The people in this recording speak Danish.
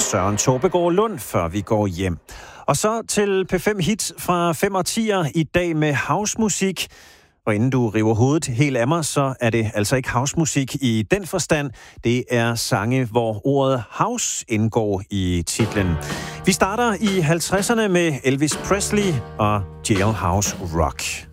Søren Tåbegaard Lund, før vi går hjem. Og så til P5 Hit fra 5 årtier i dag med housemusik. Og inden du river hovedet helt af mig, så er det altså ikke housemusik i den forstand. Det er sange, hvor ordet house indgår i titlen. Vi starter i 50'erne med Elvis Presley og Jailhouse Rock.